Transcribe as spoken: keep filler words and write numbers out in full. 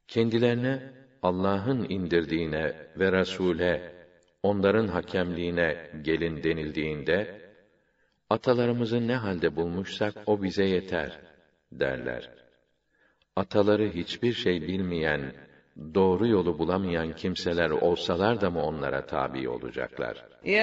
Kendilerine Allah'ın indirdiğine ve Resûl'e, onların hakemliğine gelin denildiğinde, atalarımızı ne halde bulmuşsak o bize yeter derler. Ataları hiçbir şey bilmeyen, doğru yolu bulamayan kimseler olsalar da mı onlara tabi olacaklar?